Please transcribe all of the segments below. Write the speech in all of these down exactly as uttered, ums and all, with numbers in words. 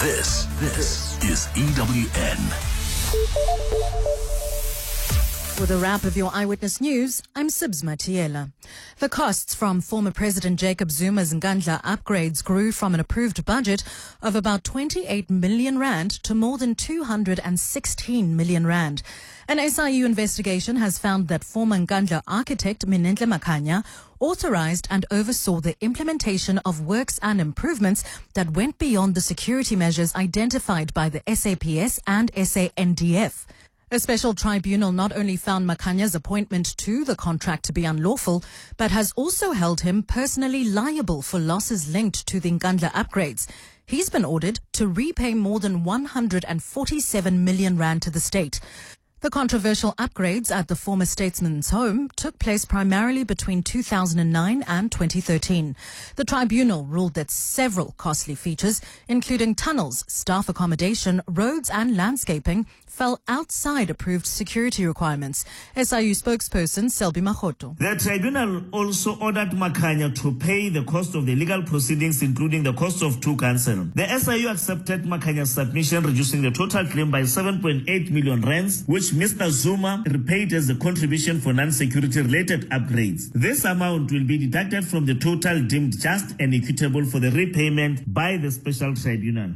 This, this is E W N. With a wrap of your Eyewitness News, I'm Sibs Matiela. The costs from former President Jacob Zuma's Nkandla upgrades grew from an approved budget of about twenty-eight million rand to more than two hundred sixteen million rand. An S I U investigation has found that former Nkandla architect Minenhle Makhanya authorized and oversaw the implementation of works and improvements that went beyond the security measures identified by the S A P S and S A N D F. A special tribunal not only found Makhanya's appointment to the contract to be unlawful, but has also held him personally liable for losses linked to the Nkandla upgrades. He's been ordered to repay more than one hundred forty-seven million rand to the state. The controversial upgrades at the former statesman's home took place primarily between two thousand nine and twenty thirteen. The tribunal ruled that several costly features, including tunnels, staff accommodation, roads and landscaping, fell outside approved security requirements. S I U spokesperson Selby Mahoto. The tribunal also ordered Makhanya to pay the cost of the legal proceedings, including the cost of two counsel. The S I U accepted Makhanya's submission, reducing the total claim by seven point eight million rands, which Mister Zuma repaid as a contribution for non-security related upgrades. This amount will be deducted from the total deemed just and equitable for the repayment by the special tribunal.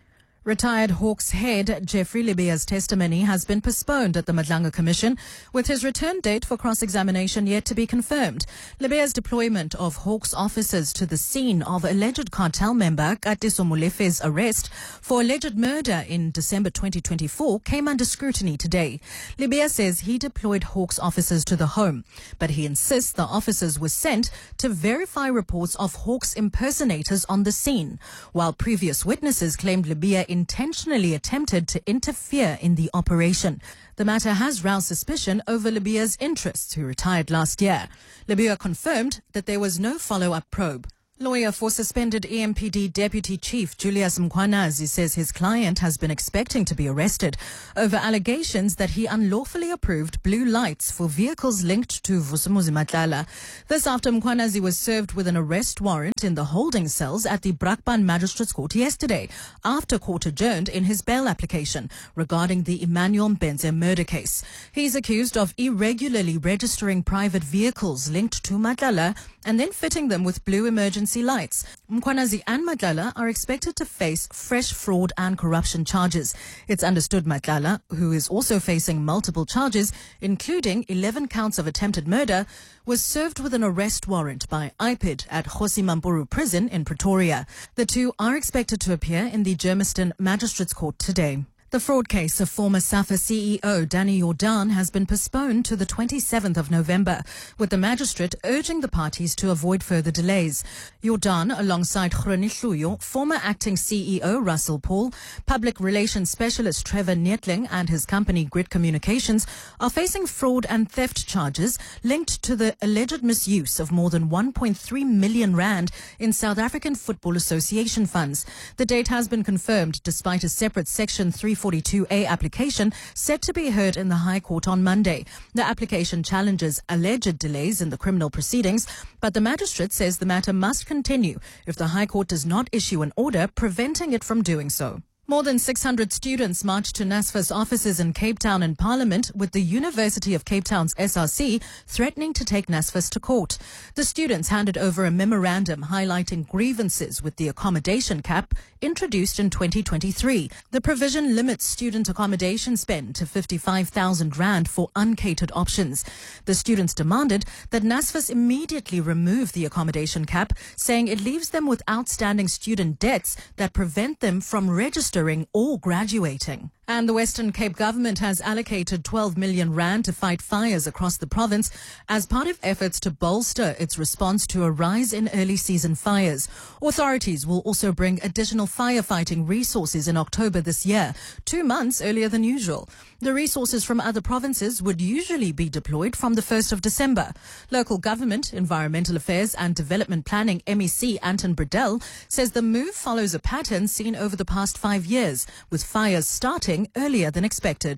Retired Hawks head Jeffrey Lebea's testimony has been postponed at the Madlanga Commission, with his return date for cross-examination yet to be confirmed. Lebea's deployment of Hawks officers to the scene of alleged cartel member Katiso Molefe's arrest for alleged murder in December twenty twenty-four came under scrutiny today. Lebea says he deployed Hawks officers to the home, but he insists the officers were sent to verify reports of Hawks impersonators on the scene, while previous witnesses claimed Lebea intentionally attempted to interfere in the operation. The matter has roused suspicion over Lebea's interests, who retired last year. Lebea confirmed that there was no follow-up probe. Lawyer for suspended E M P D Deputy Chief Julius Mkhwanazi says his client has been expecting to be arrested over allegations that he unlawfully approved blue lights for vehicles linked to Vusumuzi Matlala. This after Mkhwanazi was served with an arrest warrant in the holding cells at the Brakpan Magistrates Court yesterday, after court adjourned in his bail application regarding the Emmanuel Mbenze murder case. He's accused of irregularly registering private vehicles linked to Matlala and then fitting them with blue emergency lights. Mkhwanazi and Matlala are expected to face fresh fraud and corruption charges. It's understood Matlala, who is also facing multiple charges, including eleven counts of attempted murder, was served with an arrest warrant by I P I D at Kgosi Mampuru Prison in Pretoria. The two are expected to appear in the Germiston Magistrates Court today. The fraud case of former SAFA C E O Danny Jordaan has been postponed to the twenty-seventh of November, with the magistrate urging the parties to avoid further delays. Jordaan, alongside Groni Hluyo, former acting C E O Russell Paul, public relations specialist Trevor Neetling and his company Grit Communications are facing fraud and theft charges linked to the alleged misuse of more than one point three million rand in South African Football Association funds. The date has been confirmed despite a separate Section three forty-two A application set to be heard in the High Court on Monday. The application challenges alleged delays in the criminal proceedings, but the magistrate says the matter must continue if the High Court does not issue an order preventing it from doing so. More than six hundred students marched to NSFAS offices in Cape Town and Parliament, with the University of Cape Town's S R C threatening to take NSFAS to court. The students handed over a memorandum highlighting grievances with the accommodation cap introduced in twenty twenty-three. The provision limits student accommodation spend to fifty-five thousand rand for uncatered options. The students demanded that NSFAS immediately remove the accommodation cap, saying it leaves them with outstanding student debts that prevent them from registering or graduating. And the Western Cape government has allocated twelve million rand to fight fires across the province as part of efforts to bolster its response to a rise in early season fires. Authorities will also bring additional firefighting resources in October this year, two months earlier than usual. The resources from other provinces would usually be deployed from the first of December. Local Government, Environmental Affairs and Development Planning M E C Anton Bredell says the move follows a pattern seen over the past five years, with fires starting earlier than expected.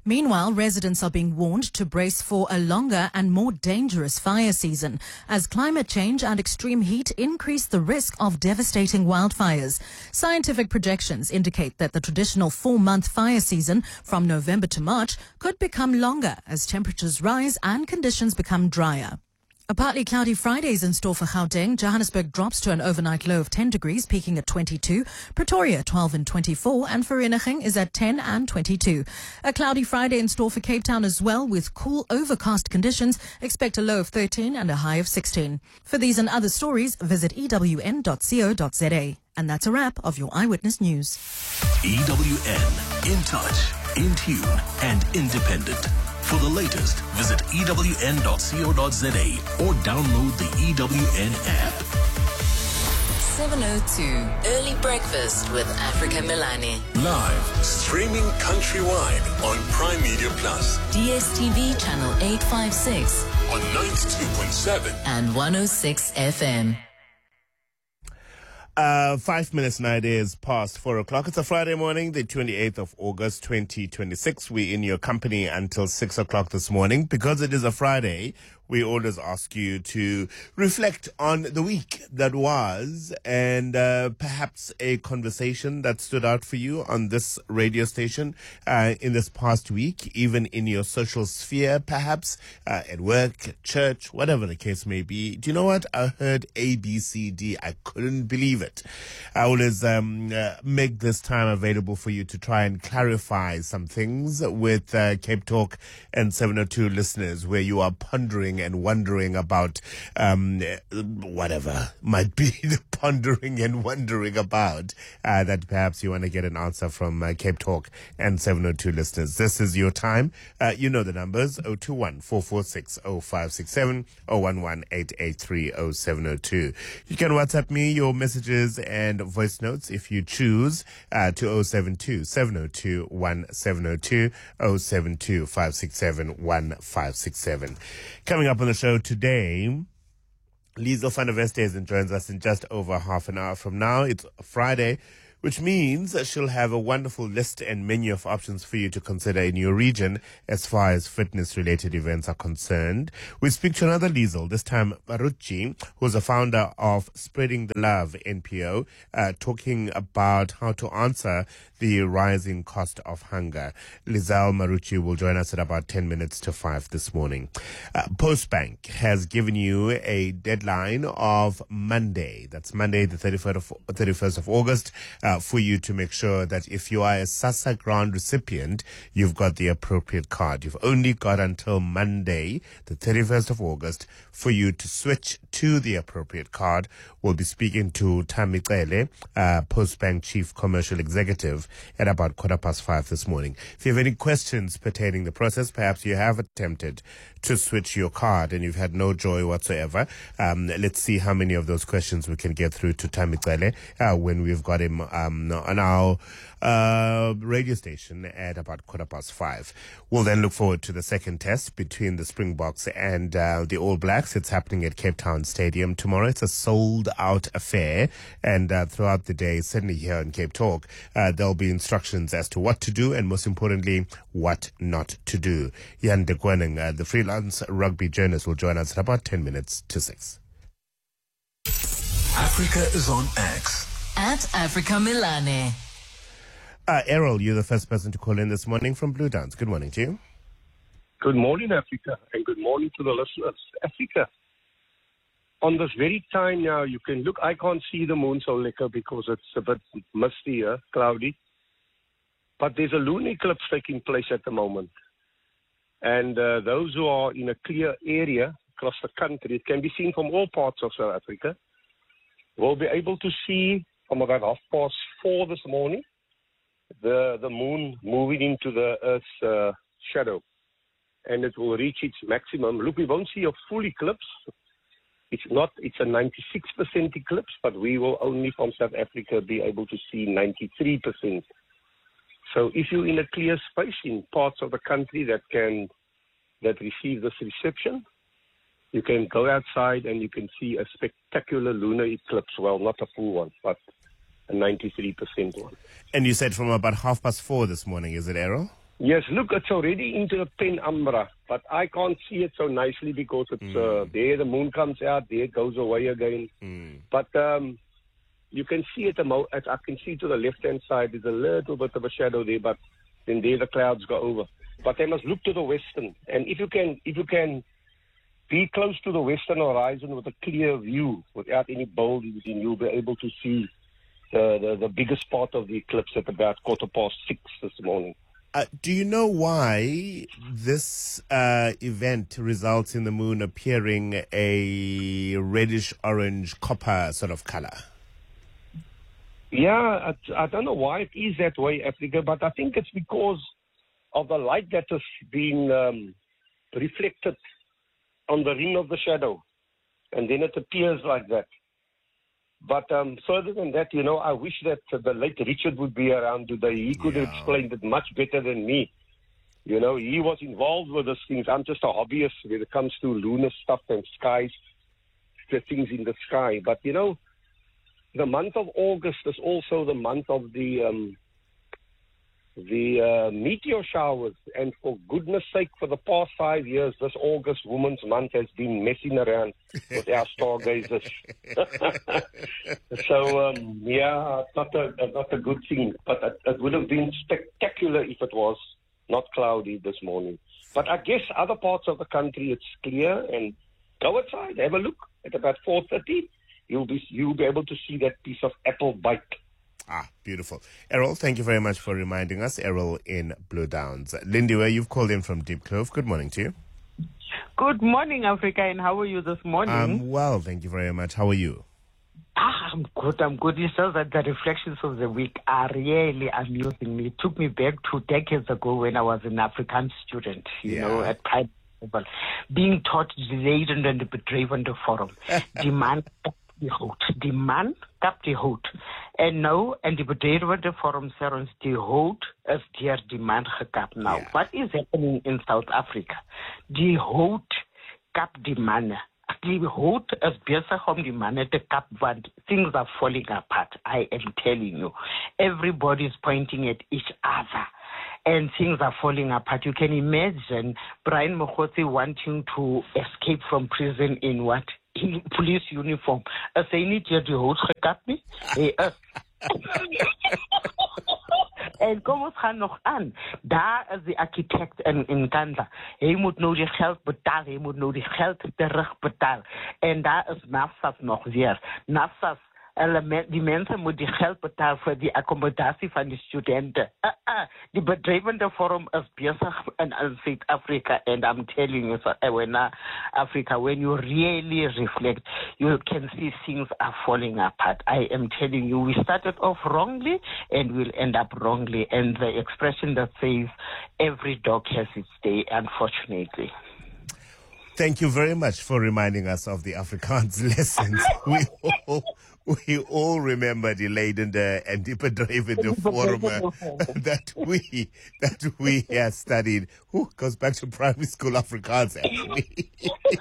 Meanwhile, residents are being warned to brace for a longer and more dangerous fire season as climate change and extreme heat increase the risk of devastating wildfires. Scientific projections indicate that the traditional four-month fire season from November to March could become longer as temperatures rise and conditions become drier. A partly cloudy Friday is in store for Gauteng. Johannesburg drops to an overnight low of ten degrees, peaking at twenty-two. Pretoria, twelve and twenty-four. And Vereeniging is at ten and twenty-two. A cloudy Friday in store for Cape Town as well, with cool, overcast conditions. Expect a low of thirteen and a high of sixteen. For these and other stories, visit e w n dot co dot z a. And that's a wrap of your Eyewitness News. E W N, in touch, in tune, and independent. For the latest, visit e w n dot co dot z a or download the E W N app. seven oh two, Early Breakfast with Africa Milani. Live, streaming countrywide on Prime Media Plus. D S T V channel eight five six. On ninety-two point seven. And one oh six F M. Uh, five minutes now, it is past four o'clock. It's a Friday morning, the twenty-eighth of August, twenty twenty-six. We're in your company until six o'clock this morning. Because it is a Friday, we always ask you to reflect on the week that was and uh, perhaps a conversation that stood out for you on this radio station uh, in this past week, even in your social sphere, perhaps uh, at work, at church, whatever the case may be. Do you know what? I heard A, B, C, D. I couldn't believe it. I always um, uh, make this time available for you to try and clarify some things with uh, Cape Talk and seven oh two listeners, where you are pondering and wondering about um, whatever might be the pondering and wondering about uh, that perhaps you want to get an answer from uh, Cape Talk and seven oh two listeners. This is your time. Uh, you know the numbers: oh two one, four four six, oh five six seven, oh one one, eight eight three, oh seven oh two. You can WhatsApp me your messages and voice notes if you choose uh, to oh seven two, seven oh two, one seven oh two, oh seven two, five six seven, one five six seven. Coming up on the show today, Liesl van der Westhuizen joins us in just over half an hour from now. It's Friday, which means she'll have a wonderful list and menu of options for you to consider in your region as far as fitness-related events are concerned. We speak to another Liesl, this time Maruchi, who's a founder of Spreading the Love N P O, uh, talking about how to answer the rising cost of hunger. Lizelle Maruchi will join us at about ten minutes to five this morning. Uh, Postbank has given you a deadline of Monday. That's Monday, the thirty-first of August, uh, for you to make sure that if you are a SASSA grant recipient, you've got the appropriate card. You've only got until Monday, the thirty-first of August, for you to switch to the appropriate card. We'll be speaking to Tami Cele, uh, Postbank Chief Commercial Executive, at about quarter past five this morning. If you have any questions pertaining the process, perhaps you have attempted to switch your card and you've had no joy whatsoever, um, let's see how many of those questions we can get through to Tami Cele uh, when we've got him um, on our uh, radio station at about quarter past five. We'll then look forward to the second test between the Springboks and uh, the All Blacks. It's happening at Cape Town Stadium tomorrow. It's a sold-out affair, and uh, throughout the day, certainly here in Cape Talk, uh, there'll be instructions as to what to do and, most importantly, what not to do. Jan de Koning, uh, the freelance rugby journalist, will join us at about ten minutes to six. Africa is on X. At Africa Milani. Uh, Errol, you're the first person to call in this morning from Blue Downs. Good morning to you. Good morning, Africa, and good morning to the listeners. Africa, on this very time now, you can look, I can't see the moon so lekker because it's a bit misty here, cloudy. But there's a lunar eclipse taking place at the moment. And uh, those who are in a clear area across the country, it can be seen from all parts of South Africa, will be able to see from about half past four this morning, the, the moon moving into the Earth's uh, shadow. And it will reach its maximum. Look, we won't see a full eclipse. It's not, it's a ninety-six percent eclipse, but we will only from South Africa be able to see ninety-three percent. So if you're in a clear space in parts of the country that can, that receive this reception, you can go outside and you can see a spectacular lunar eclipse. Well, not a full one, but a ninety-three percent one. And you said from about half past four this morning, is it, Errol? Yes, look, it's already into the penumbra, but I can't see it so nicely because it's mm. uh, there, the moon comes out, there it goes away again. Mm. But um, you can see it, I can see to the left-hand side, there's a little bit of a shadow there, but then there the clouds go over. But they must look to the western, and if you can, if you can be close to the western horizon with a clear view, without any buildings, then you'll be able to see the, the, the biggest part of the eclipse at about quarter past six this morning. Uh, do you know why this uh, event results in the moon appearing a reddish-orange copper sort of color? Yeah, I don't know why it is that way, Africa, but I think it's because of the light that has been um, reflected on the ring of the shadow, and then it appears like that. But um, further than that, you know, I wish that uh, the late Richard would be around today. He could yeah. have explained it much better than me. You know, he was involved with these things. I'm just a hobbyist when it comes to lunar stuff and skies, the things in the sky. But, you know, the month of August is also the month of the um, the uh, meteor showers. And for goodness sake, for the past five years, this August Women's Month has been messing around with our stargazers. so, um, yeah, not a, not a good thing. But it, it would have been spectacular if it was not cloudy this morning. But I guess other parts of the country, it's clear. And go outside, have a look. At about four thirty, you'll be, you'll be able to see that piece of apple bite. Ah, beautiful. Errol, thank you very much for reminding us. Errol in Blue Downs. Lindiwe, you've called in from Deep Clove. Good morning to you. Good morning, Africa, and how are you this morning? I'm well, thank you very much. How are you? Ah, I'm good, I'm good. It's just that the reflections of the week are really amusing me. It took me back two decades ago when I was an African student, you yeah. know, at private level, being taught the Leiden and the Bedrijvende Forum. Demand die hout. Die man kap die hout. En nou, en die Bedrijvende Forum sê ons die hout is deur die man gekap. Now, yeah. what is happening in South Africa? Die hout kap die manne. Die hout is besig om die manne te kap, want things are falling apart. I am telling you. Everybody is pointing at each other. And things are falling apart. You can imagine Brian Mokgotsi wanting to escape from prison in what? In police uniform. As hy nie deur die hout gekap nie. Hy is. En kom ons gaan nog aan. Daar is die architect in, in Kandla. Hy moet nou die geld betaal. Hy moet nou die geld terugbetaal. En daar is NAFSAS nog weer. NAFSAS, die mensen moeten die geld betalen voor die accommodatie van die studenten. Uh, uh, die Bedrijvende Forum is bezig in, in Zuid-Afrika. And I'm telling you, so, when uh, Africa, when you really reflect, you can see things are falling apart. I am telling you, we started off wrongly and we'll end up wrongly. And the expression that says, every dog has its day, unfortunately. Thank you very much for reminding us of the Afrikaans lessons. we all we all remember the Leidende and the Bedrijvende Forum that we that we have studied. Who goes back to primary school Afrikaans actually.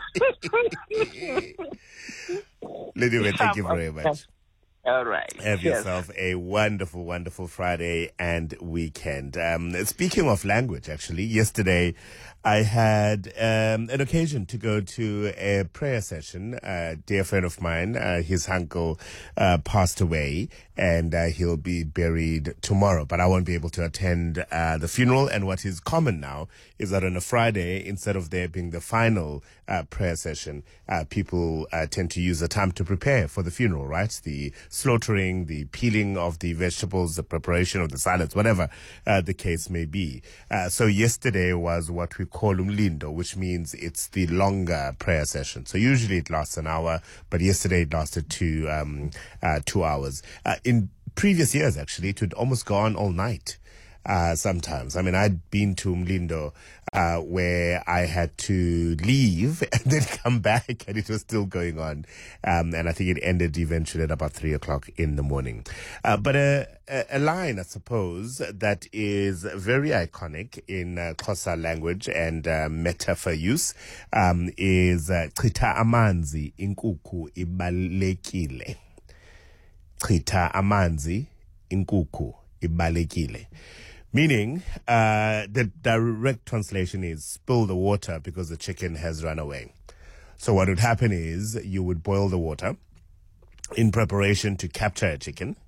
Anyway, thank you very much. All right. Have yes. yourself a wonderful, wonderful Friday and weekend. Um, speaking of language, actually, yesterday I had um, an occasion to go to a prayer session. A dear friend of mine, uh, his uncle uh, passed away, and uh, he'll be buried tomorrow. But I won't be able to attend uh, the funeral. And what is common now is that on a Friday, instead of there being the final uh, prayer session, uh, people uh, tend to use the time to prepare for the funeral, right? The slaughtering, the peeling of the vegetables, the preparation of the salads, whatever uh, the case may be. Uh, so yesterday was what we call umlindo, which means it's the longer prayer session. So usually it lasts an hour, but yesterday it lasted two, um, uh, two hours. Uh, in previous years, actually, it would almost go on all night. Uh, sometimes. I mean, I'd been to Umlindo, uh, where I had to leave and then come back and it was still going on. Um, and I think it ended eventually at about three o'clock in the morning. Uh, but a, a, a line, I suppose, that is very iconic in uh, Xhosa language and uh, metaphor use, um, is uh, Chita amanzi inkuku ibalekile. Chita amanzi inkuku ibalekile. Meaning, uh, the direct translation is spill the water because the chicken has run away. So what would happen is you would boil the water in preparation to capture a chicken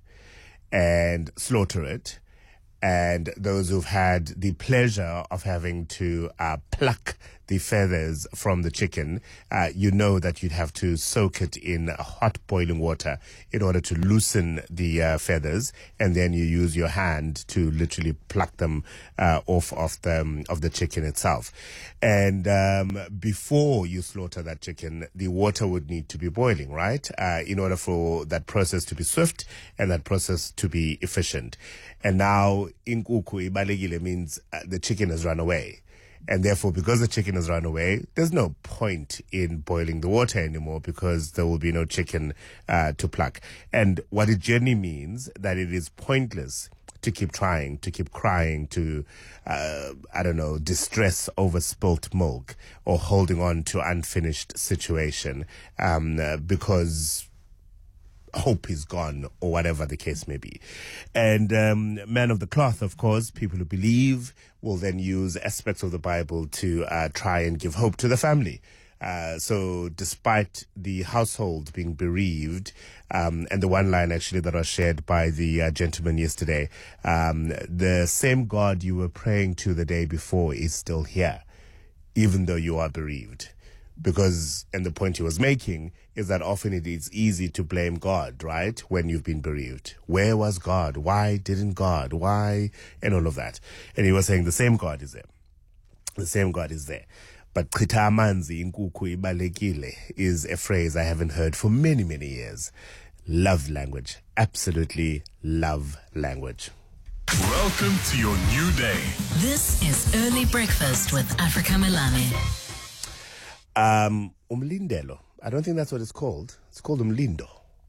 and slaughter it. And those who've had the pleasure of having to uh, pluck the feathers from the chicken, uh, you know that you'd have to soak it in hot boiling water in order to loosen the uh, feathers, and then you use your hand to literally pluck them uh, off of the um, of the chicken itself. And um, before you slaughter that chicken, the water would need to be boiling, right? Uh, in order for that process to be swift and that process to be efficient. And now, inkuku ibalekile means uh, the chicken has run away. And therefore, because the chicken has run away, there's no point in boiling the water anymore because there will be no chicken uh, to pluck. And what it generally means that it is pointless to keep trying, to keep crying, to, uh, I don't know, distress over spilt milk or holding on to unfinished situation um, uh, because hope is gone or whatever the case may be. And um, man of the cloth, of course, people who believe will then use aspects of the Bible to uh, try and give hope to the family. Uh, so despite the household being bereaved, um, and the one line actually that was shared by the uh, gentleman yesterday, um, the same God you were praying to the day before is still here, even though you are bereaved. Because, and the point he was making is that often it is easy to blame God, right? When you've been bereaved. Where was God? Why didn't God? Why? And all of that. And he was saying the same God is there. The same God is there. But chita amanzi inkuku ibalekile is a phrase I haven't heard for many, many years. Love language. Absolutely love language. Welcome to your new day. This is Early Breakfast with Africa Milani. Um, umlindelo. I don't think that's what it's called. It's called umlindo.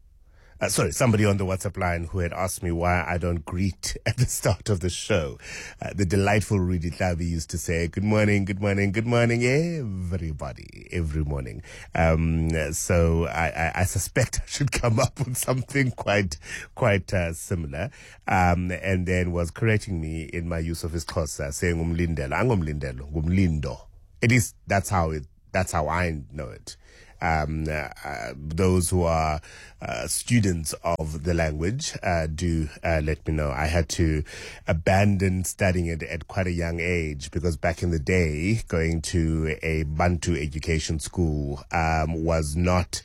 Uh, sorry, somebody on the WhatsApp line who had asked me why I don't greet at the start of the show. Uh, the delightful Rudy Tlavi used to say, good morning, good morning, good morning, everybody, every morning. Um, so I, I, I suspect I should come up with something quite, quite uh, similar. Um, and then was correcting me in my use of his Xhosa, saying umlindelo, angumlindelo, umlindo. It is, that's how it, that's how I know it. Um, uh, uh, those who are uh, students of the language uh, do uh, let me know. I had to abandon studying it at quite a young age because back in the day, going to a Bantu education school um, was not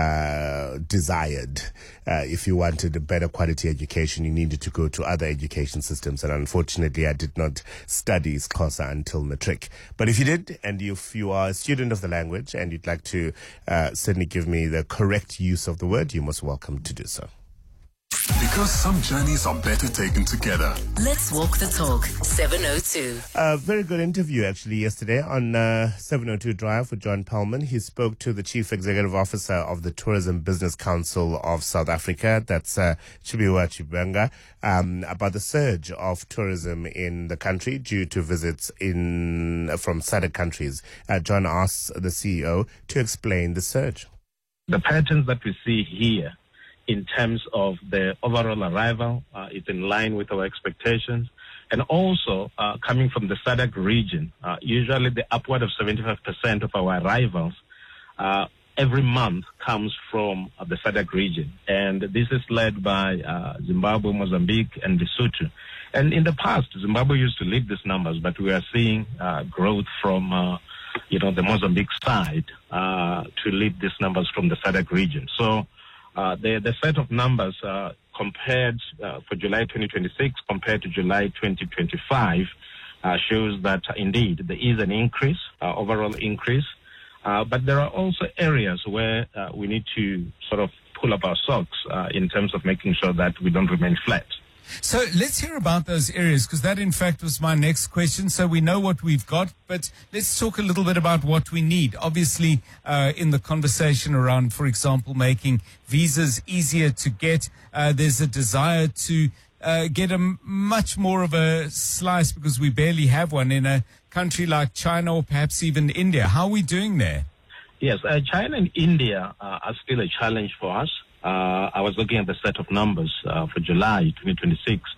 uh, desired. Uh, if you wanted a better quality education, you needed to go to other education systems. And unfortunately, I did not study Xhosa until matric. But if you did, and if you are a student of the language and you'd like to Uh, certainly give me the correct use of the word, you're most welcome to do so. Because some journeys are better taken together. Let's walk the talk. seven oh two. A very good interview actually yesterday on uh, seven oh two Drive with John Pellman. He spoke to the Chief Executive Officer of the Tourism Business Council of South Africa, that's uh, Chibiwa Chibenga, um, about the surge of tourism in the country due to visits in from S A D C countries. Uh, John asks the C E O to explain the surge. The patterns that we see here in terms of the overall arrival, uh, it's in line with our expectations. And also, uh, coming from the S A D C region, uh, usually the upward of seventy-five percent of our arrivals uh, every month comes from uh, the S A D C region. And this is led by uh, Zimbabwe, Mozambique, and Lesotho. And in the past, Zimbabwe used to lead these numbers, but we are seeing uh, growth from uh, you know, the Mozambique side uh, to lead these numbers from the S A D C region. So Uh, the, the set of numbers uh, compared uh, for July twenty twenty-six compared to July twenty twenty-five uh, shows that uh, indeed there is an increase, uh, overall increase. Uh, but there are also areas where uh, we need to sort of pull up our socks uh, in terms of making sure that we don't remain flat. So let's hear about those areas, because that, in fact, was my next question. So we know what we've got, but let's talk a little bit about what we need. Obviously, uh, in the conversation around, for example, making visas easier to get, uh, there's a desire to uh, get a m- much more of a slice, because we barely have one in a country like China or perhaps even India. How are we doing there? Yes, uh, China and India uh, are still a challenge for us. Uh, I was looking at the set of numbers uh, for July twenty twenty-six,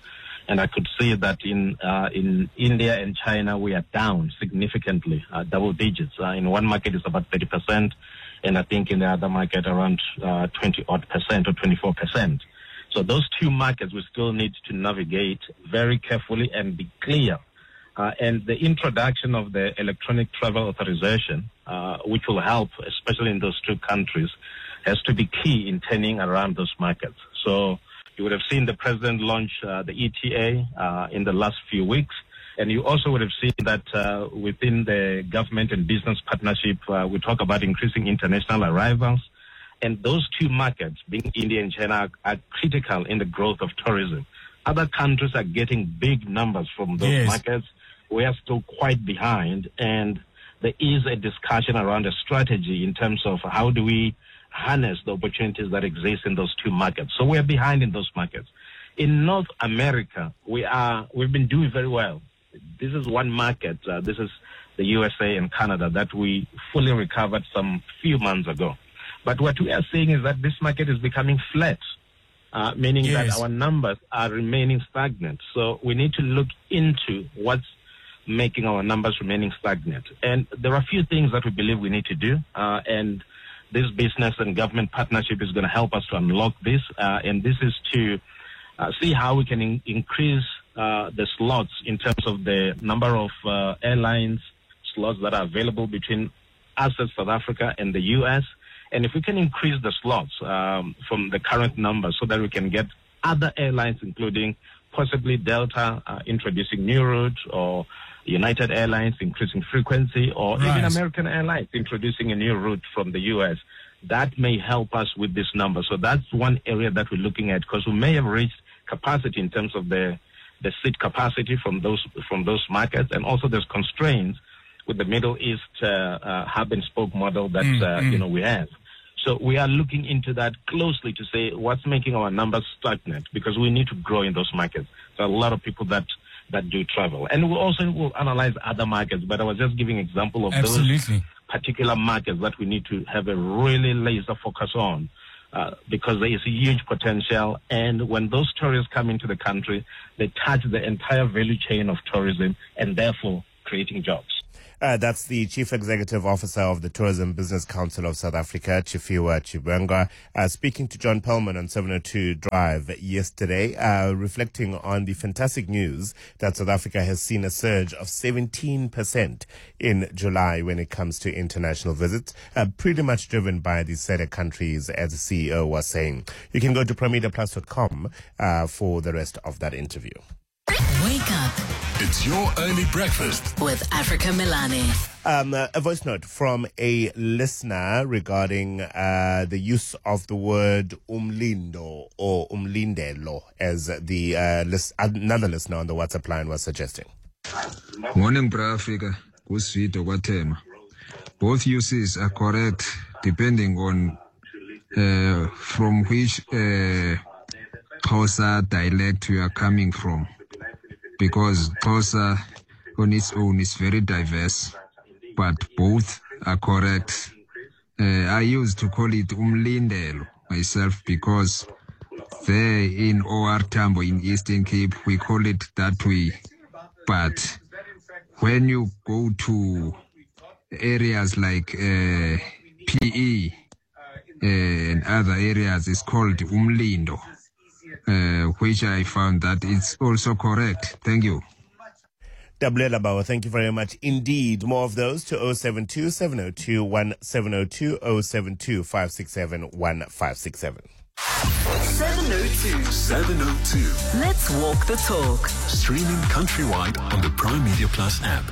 And I could see that in uh, in India and China, we are down significantly, uh, double digits. Uh, in one market, it's about thirty percent, and I think in the other market, around uh, twenty odd percent or twenty-four percent. So those two markets we still need to navigate very carefully and be clear. Uh, and the introduction of the electronic travel authorization, uh, which will help, especially in those two countries, has to be key in turning around those markets. So you would have seen the president launch uh, the E T A uh, in the last few weeks. And you also would have seen that uh, within the government and business partnership, uh, we talk about increasing international arrivals. And those two markets, being India and China, are, are critical in the growth of tourism. Other countries are getting big numbers from those yes. markets. We are still quite behind. And there is a discussion around a strategy in terms of how do we harness the opportunities that exist in those two markets. So we're behind in those markets. In North America, we are, we've been doing very well. This is one market, uh, this is the U S A and Canada, that we fully recovered some few months ago. But what we are seeing is that this market is becoming flat, uh, meaning yes. that our numbers are remaining stagnant. So we need to look into what's making our numbers remaining stagnant. And there are a few things that we believe we need to do, uh, and this business and government partnership is going to help us to unlock this, uh, and this is to uh, see how we can in- increase uh, the slots in terms of the number of uh, airlines slots that are available between us as South Africa and the U S. And if we can increase the slots um, from the current number so that we can get other airlines, including possibly Delta uh, introducing new routes, or United Airlines increasing frequency, or right. even American Airlines introducing a new route from the U S, that may help us with this number. So that's one area that we're looking at, because we may have reached capacity in terms of the the seat capacity from those from those markets, and also there's constraints with the Middle East uh, uh, hub and spoke model that mm, uh, mm. you know we have. So we are looking into that closely to say what's making our numbers stagnant, because we need to grow in those markets. There are a lot of people that that do travel, and we also will analyze other markets. But I was just giving example of Absolutely. those particular markets that we need to have a really laser focus on. Uh, because there is a huge potential, and when those tourists come into the country, they touch the entire value chain of tourism, and therefore creating jobs. Uh, that's the Chief Executive Officer of the Tourism Business Council of South Africa, Chifiwa Chibwenga, uh, speaking to John Perlman on seven oh two Drive yesterday, uh, reflecting on the fantastic news that South Africa has seen a surge of seventeen percent in July when it comes to international visits, uh, pretty much driven by the S A D C countries, as the C E O was saying. You can go to promedia plus dot com uh, for the rest of that interview. Wake up It's your early breakfast. with Africa Milani. Um, uh, a voice note from a listener regarding uh, the use of the word umlindo or umlindelo, as the uh, list, another listener on the WhatsApp line was suggesting. Morning, Bra Africa. Kusvito Kwatema. Both uses are correct depending on uh, from which uh, Xhosa dialect you are coming from. Because Xhosa on its own is very diverse, but both are correct. Uh, I used to call it umlindelo myself, because there in O R Tambo in Eastern Cape, we call it that way. But when you go to areas like uh, P E uh, and other areas, it's called umlindo. Uh, which I found that it's also correct. Thank you. Dabulela Bawa, thank you very much indeed. More of those to oh seven two, seven oh two, one seven oh two, oh seven two, five six seven, one five six seven. seven oh two. seven oh two. Let's walk the talk. Streaming countrywide on the Prime Media Plus app.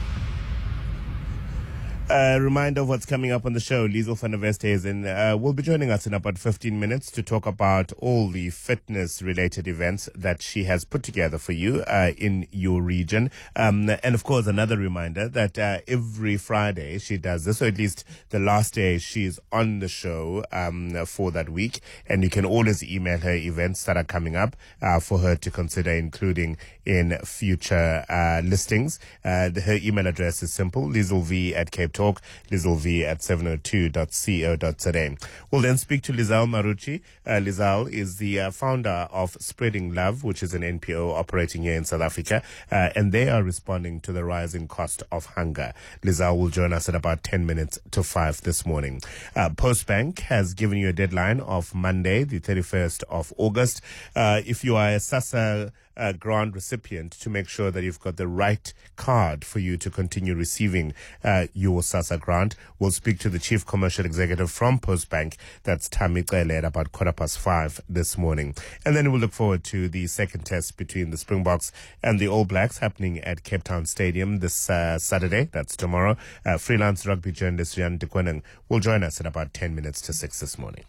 A reminder of what's coming up on the show. Liesl van der Westhuizen uh, will be joining us in about fifteen minutes to talk about all the fitness-related events that she has put together for you uh, in your region. Um, and, of course, another reminder that uh, every Friday she does this, or at least the last day she's on the show um, for that week. And you can always email her events that are coming up uh, for her to consider including in future uh, listings. Uh, the, her email address is simple, lieslv at cape Talk, Lizelle V at seven oh two dot co dot za. We'll then speak to Lizelle Marucci. Uh, Lizelle is the uh, founder of Spreading Love, which is an N P O operating here in South Africa, uh, and they are responding to the rising cost of hunger. Lizelle will join us at about ten minutes to five this morning. Uh, Postbank has given you a deadline of Monday, the thirty-first of August. Uh, if you are a SASSA uh, grant recipient, to make sure that you've got the right card for you to continue receiving uh, your SASSA grant. We'll speak to the Chief Commercial Executive from Postbank, that's Tammy Cele, at about quarter past five this morning. And then we'll look forward to the second test between the Springboks and the All Blacks happening at Cape Town Stadium this uh, Saturday. That's tomorrow. Uh, freelance rugby journalist Rian de Koning will join us at about ten minutes to six this morning.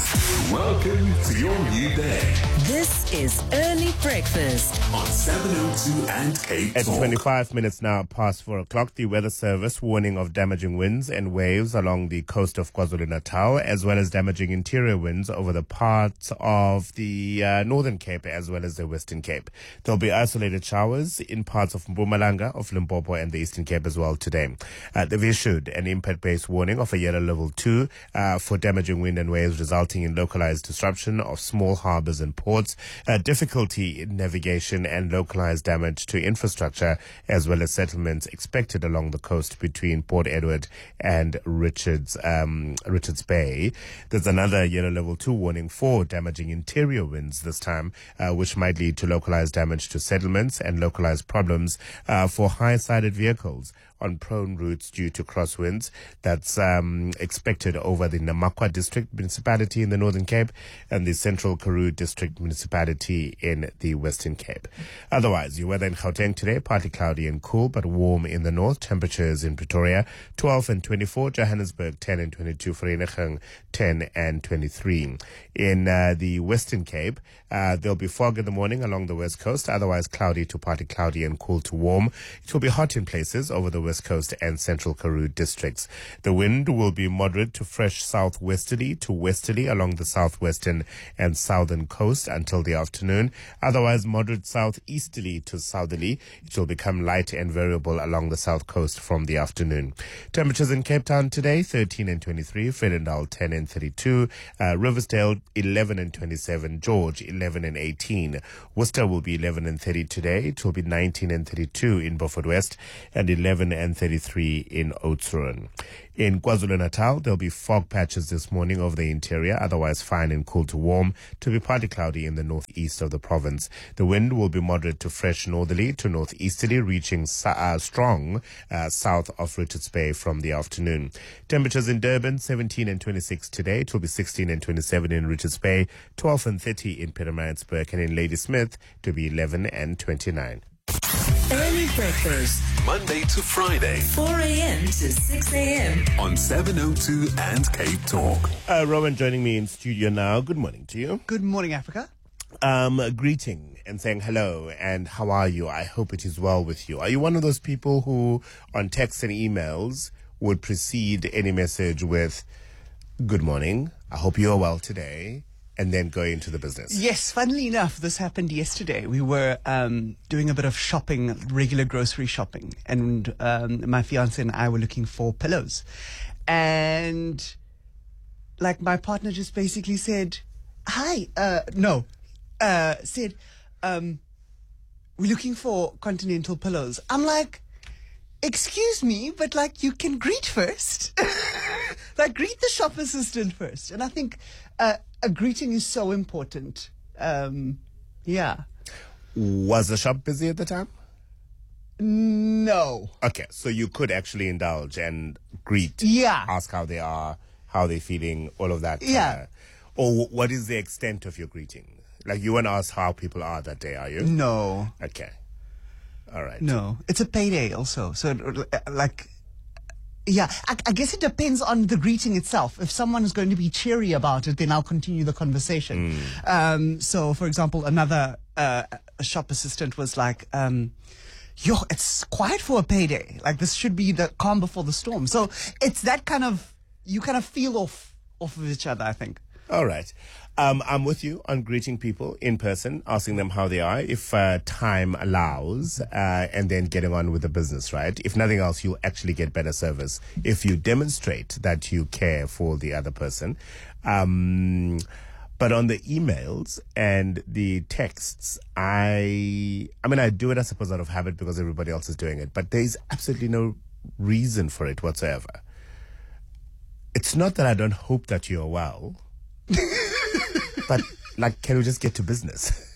Welcome to your new day. This is Early Breakfast on seven oh two and Cape At Talk. twenty-five minutes now past four o'clock, the Weather Service warning of damaging winds and waves along the coast of KwaZulu-Natal, as well as damaging interior winds over the parts of the uh, Northern Cape as well as the Western Cape. There'll be isolated showers in parts of Mpumalanga, of Limpopo and the Eastern Cape as well today. Uh, they've issued an impact-based warning of a yellow level two uh, for damaging wind and waves, resulting in localized disruption of small harbors and ports, uh, difficulty in navigation and localized damage to infrastructure as well as settlements expected along the coast between Port Edward and Richards um, Richards Bay. There's another yellow level two warning for damaging interior winds this time, uh, which might lead to localized damage to settlements and localized problems uh, for high-sided vehicles on prone routes due to crosswinds. That's um, expected over the Namakwa District Municipality in the Northern Cape and the Central Karoo District Municipality in the Western Cape. Otherwise, your weather in Gauteng today, partly cloudy and cool, but warm in the north. Temperatures in Pretoria, twelve and twenty-four. Johannesburg, ten and twenty-two. Vereeniging, ten and twenty-three. In uh, the Western Cape, uh, there'll be fog in the morning along the west coast, otherwise cloudy to partly cloudy and cool to warm. It will be hot in places over the West Coast and Central Karoo districts. The wind will be moderate to fresh southwesterly to westerly along the southwestern and southern coast until the afternoon. Otherwise, moderate southeasterly to southerly. It will become light and variable along the south coast from the afternoon. Temperatures in Cape Town today, thirteen and twenty-three. Vredendal, ten and thirty-two. Uh, Riversdale, eleven and twenty-seven. George, eleven and eighteen. Worcester will be eleven and thirty today. It will be nineteen and thirty-two in Beaufort West and eleven and thirty-three in Oudtshoorn. In KwaZulu-Natal, there'll be fog patches this morning over the interior, otherwise fine and cool to warm, to be partly cloudy in the northeast of the province. The wind will be moderate to fresh northerly to northeasterly, reaching uh, strong uh, south of Richards Bay from the afternoon. Temperatures in Durban, seventeen and twenty-six today. It will be sixteen and twenty-seven in Richards Bay, twelve and thirty in Pietermaritzburg, and in Ladysmith to be eleven and twenty-nine. Early Breakfast, Monday to Friday four a.m. to six a.m. on seven oh two and Cape Talk. Uh, Rowan joining me in studio now. Good morning to you. Good morning, Africa. Um, greeting and saying hello and how are you? I hope it is well with you. Are you one of those people who on texts and emails would precede any message with good morning, I hope you are well today, and then go into the business? Yes, funnily enough, this happened yesterday. We were um, doing a bit of shopping, regular grocery shopping, and um, my fiance and I were looking for pillows. And like my partner just basically said, hi, uh, no, uh, said, um, we're looking for continental pillows. I'm like, excuse me, but like you can greet first. Like greet the shop assistant first. And I think uh, a greeting is so important. Um, yeah. Was the shop busy at the time? No. Okay, so you could actually indulge and greet. Yeah. Ask how they are, how they're feeling, all of that. Yeah. Uh, or what is the extent of your greeting? Like you won't ask how people are that day, are you? No. Okay. All right. No. It's a payday also. So like... Yeah, I, I guess it depends on the greeting itself. If someone is going to be cheery about it, then I'll continue the conversation. Mm. Um, so, for example, another uh, a shop assistant was like, um, yo, it's quiet for a payday. Like, this should be the calm before the storm. So it's that kind of, you kind of feel off, off of each other, I think. All right. Um, I'm with you on greeting people in person, asking them how they are, if uh, time allows, uh, and then getting on with the business, right? If nothing else, you'll actually get better service if you demonstrate that you care for the other person. Um, but on the emails and the texts, I, I mean, I do it, I suppose, out of habit because everybody else is doing it, but there's absolutely no reason for it whatsoever. It's not that I don't hope that you're well. But, like, can we just get to business?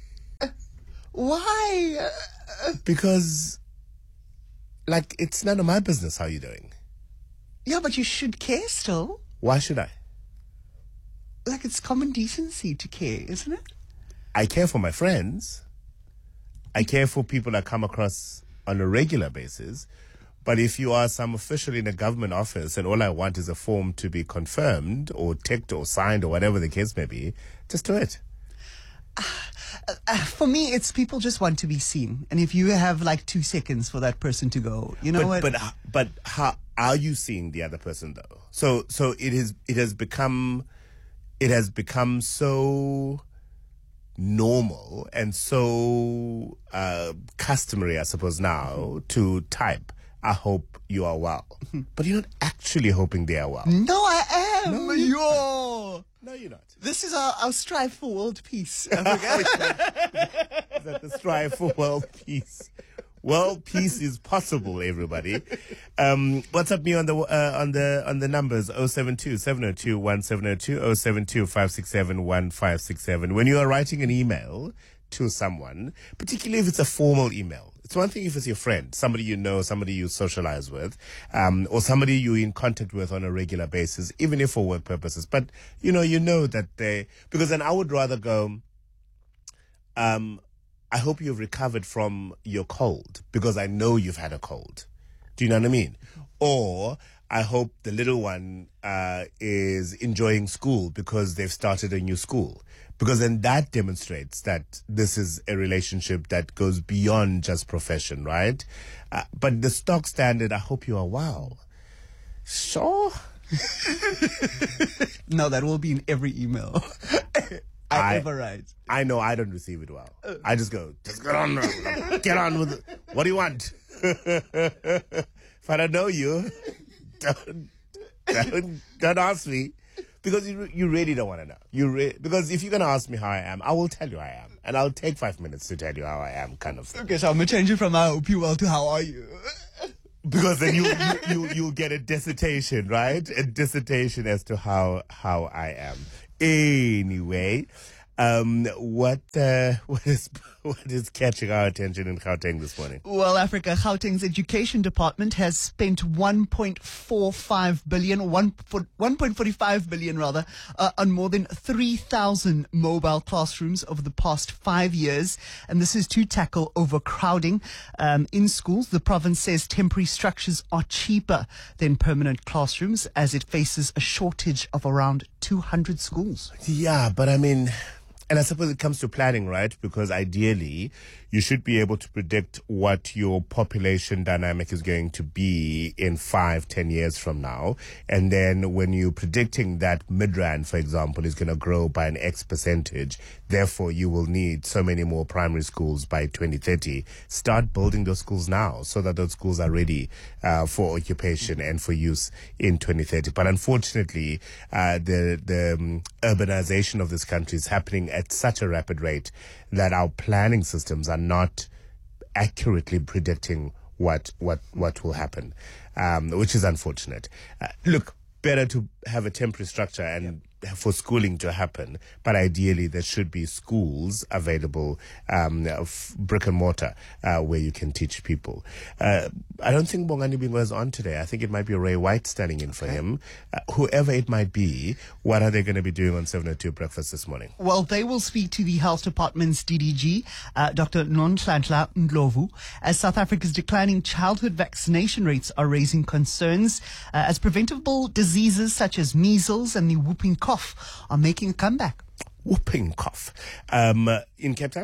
Why? Because, like, it's none of my business how you're doing. Yeah, but you should care still. Why should I? Like, it's common decency to care, isn't it? I care for my friends. I care for people I come across on a regular basis. But if you are some official in a government office and all I want is a form to be confirmed or ticked or signed or whatever the case may be, just do it. Uh, uh, for me, it's people just want to be seen. And if you have like two seconds for that person to go, you know but, what? But, but how are you seeing the other person though? So, so it is, it has become, it has become so normal and so uh, customary, I suppose now, to type, I hope you are well. But you're not actually hoping they are well. No, I am. No, you're not. No, you're not. This is our, our strive for world peace. Is that the strive for world peace? World peace is possible, everybody. Um, what's up, me on the uh, on the on the numbers oh seven two, seven oh two, one seven oh two, oh seven two, five six seven, one five six seven. When you are writing an email to someone, particularly if it's a formal email. It's one thing if it's your friend, somebody you know, somebody you socialize with, um, or somebody you're in contact with on a regular basis, even if for work purposes. But, you know, you know that they, because then I would rather go, um, I hope you've recovered from your cold because I know you've had a cold. Do you know what I mean? Or I hope the little one, uh, is enjoying school because they've started a new school. Because then that demonstrates that this is a relationship that goes beyond just profession, right? Uh, but the stock standard, I hope you are well. Sure. No, that will be in every email I, I ever write. I know I don't receive it well. I just go, just get on, get on with it. What do you want? If I don't know you, don't, don't, don't ask me. Because you you really don't want to know. You re- Because if you're going to ask me how I am, I will tell you I am. And I'll take five minutes to tell you how I am, kind of thing. Okay, so I'm going to change it from I hope you well to how are you? Because then you, you, you, you'll get a dissertation, right? A dissertation as to how, how I am. Anyway, um, what, uh, what is, what is catching our attention in Gauteng this morning? Well, Africa, Gauteng's education department has spent one point four five billion, one point four five billion rather, uh, on more than three thousand mobile classrooms over the past five years. And this is to tackle overcrowding, um, in schools. The province says temporary structures are cheaper than permanent classrooms as it faces a shortage of around two hundred schools. Yeah, but I mean, and I suppose it comes to planning, right? Because ideally, you should be able to predict what your population dynamic is going to be in five, ten years from now. And then when you're predicting that Midrand, for example, is going to grow by an X percentage, therefore you will need so many more primary schools by twenty thirty. Start building those schools now so that those schools are ready uh, for occupation and for use in twenty thirty. But unfortunately, uh, the, the um, urbanization of this country is happening at such a rapid rate that our planning systems are not accurately predicting what what what will happen, um, which is unfortunate. Uh, look, better to have a temporary structure and for schooling to happen, but ideally there should be schools available, um, of brick and mortar, uh, where you can teach people. Uh, I don't think Bongani Bingwa is on today. I think it might be Ray White standing in for him. Uh, whoever it might be, what are they going to be doing on seven oh two Breakfast this morning? Well, they will speak to the Health Department's D D G, uh, Doctor Nonhlanhla Ndlovu, as South Africa's declining childhood vaccination rates are raising concerns, uh, as preventable diseases such as measles and the whooping cough are making a comeback. Whooping cough. Um, in Cape Town?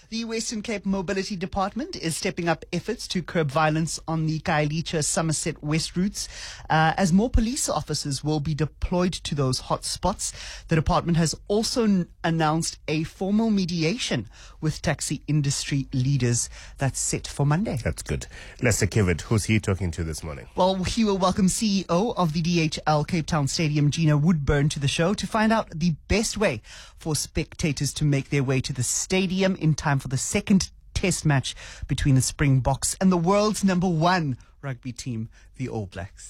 The Western Cape Mobility Department is stepping up efforts to curb violence on the Khayelitsha Somerset West routes uh, as more police officers will be deployed to those hot spots. The department has also n- announced a formal mediation with taxi industry leaders that's set for Monday. That's good. Lester Kivitt, who's he talking to this morning? Well, he will welcome C E O of the D H L Cape Town Stadium, Gina Woodburn, to the show to find out the best way for spectators to make their way to the stadium in time for the second test match between the Springboks and the world's number one rugby team, the All Blacks.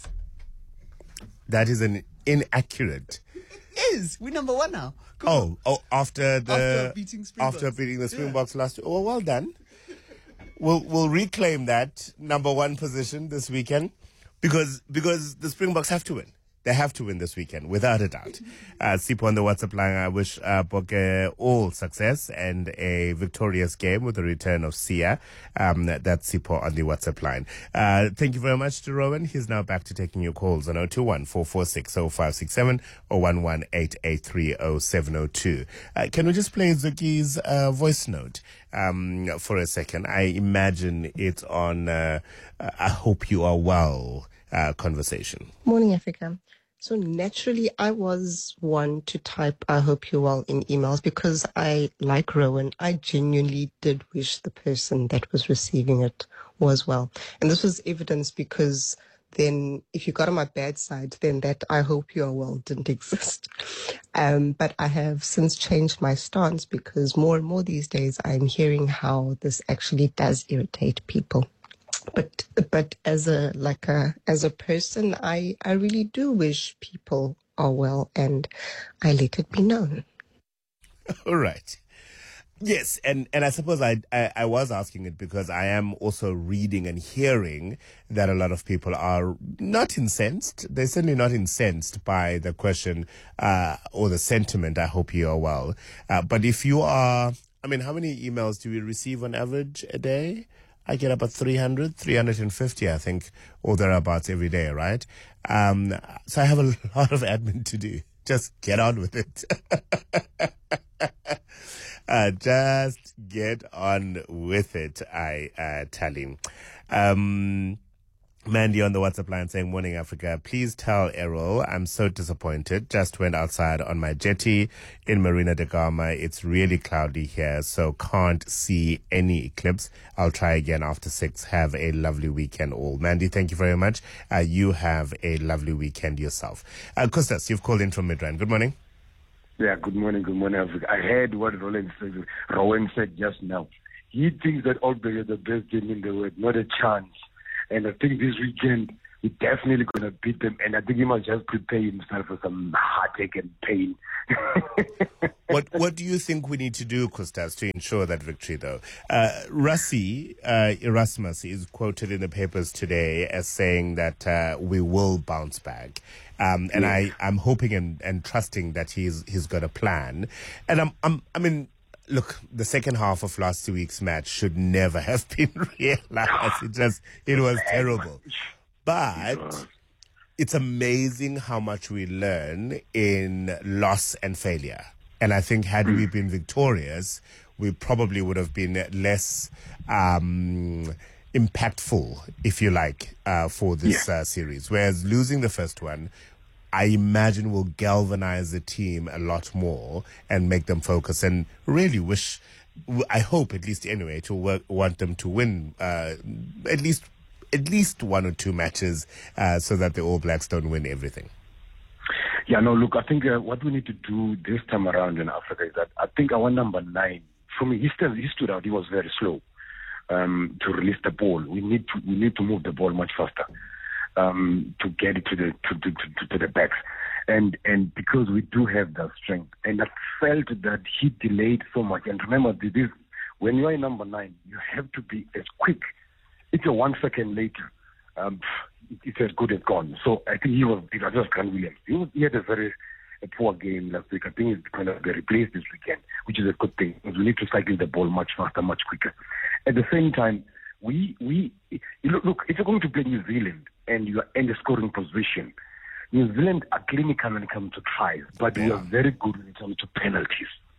That is an inaccurate. It is. We're number one now. Come oh, on. oh, after the After beating Springboks. after beating the Springboks Yeah. last. Oh, well done. We'll we'll reclaim that number one position this weekend because because the Springboks have to win. They have to win this weekend, without a doubt. Uh, Sipho on the WhatsApp line, I wish uh, Boke all success and a victorious game with the return of Sia. Um, that's Sipho on the WhatsApp line. Uh, thank you very much to Rowan. He's now back to taking your calls on zero two one, four four six, zero five six seven or one one eight eight three zero seven zero two. Uh, can we just play Zuki's uh, voice note um, for a second? I imagine it's on uh, I hope you are well uh, conversation. Morning, Africa. So naturally, I was one to type, I hope you're well in emails because I, like Rowan, I genuinely did wish the person that was receiving it was well. And this was evidence because then if you got on my bad side, then that I hope you are well didn't exist. Um, but I have since changed my stance because more and more these days I'm hearing how this actually does irritate people. But but as a like a as a person, I, I really do wish people are well, and I let it be known. All right. Yes, and, and I suppose I, I I was asking it because I am also reading and hearing that a lot of people are not incensed. They're certainly not incensed by the question uh, or the sentiment, I hope you are well. Uh, but if you are, I mean, how many emails do we receive on average a day? I get about three hundred, three hundred fifty, I think, or thereabouts every day, right? Um, so I have a lot of admin to do. Just get on with it. uh, just get on with it, I uh, tell him. Um, Mandy on the WhatsApp line saying, morning Africa, please tell Errol I'm so disappointed. Just went outside on my jetty in Marina de Gama. It's really cloudy here, so can't see any eclipse. I'll try again after six. Have a lovely weekend all. Mandy, thank you very much. Uh, you have a lovely weekend yourself. Uh, Kostas, you've called in from Midrand. Good morning. Yeah, good morning, good morning Africa. I heard what Roland said, Rowan said just now. He thinks that All Blacks are the best team in the world. Not a chance. And I think this weekend, we're definitely going to beat them. And I think he must just prepare himself for some heartache and pain. What What do you think we need to do, Kostas, to ensure that victory, though? Uh, Rassi uh, Erasmus is quoted in the papers today as saying that uh, we will bounce back. Um, and yeah. I, I'm hoping and, and trusting that he's he's got a plan. And I'm, I'm I mean... Look, the second half of last week's match should never have been realized. It just, it was terrible. But it's amazing how much we learn in loss and failure. And I think had we been victorious, we probably would have been less um, impactful, if you like, uh, for this yeah. uh, series. Whereas losing the first one, I imagine will galvanize the team a lot more and make them focus and really wish, I hope at least anyway, to work, want them to win uh, at least at least one or two matches uh, so that the All Blacks don't win everything. Yeah, no, look, I think uh, what we need to do this time around in Africa is that I think our number nine, for me, he, still, he stood out, he was very slow um, to release the ball. We need to we need to move the ball much faster. Um, to get it to the to, to, to, to the backs, and and because we do have that strength, and I felt that he delayed so much. And remember, this when you are in number nine, you have to be as quick. It's a one second later, um, it's as good as gone. So I think he was it was just Grant Williams. He, was, he had a very a poor game last week. I think he's going to be replaced this weekend, which is a good thing because we need to cycle the ball much faster, much quicker. At the same time, we we you look, look if you're going to play New Zealand and you are in the scoring position, New Zealand are clinical when it comes to tries, but we are very good when it comes to penalties.